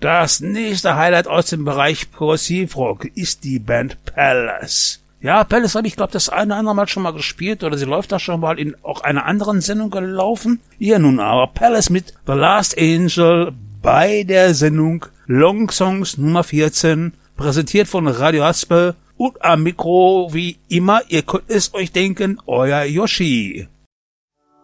Das nächste Highlight aus dem Bereich Progressivrock ist die Band Palace. Ja, Palace habe ich glaube das eine oder andere Mal schon mal gespielt oder sie läuft da schon mal in auch einer anderen Sendung gelaufen. Hier nun aber Palace mit The Last Angel bei der Sendung Long Songs Nummer 14, präsentiert von Radio Haspel und am Mikro wie immer, ihr könnt es euch denken, euer Yoshi.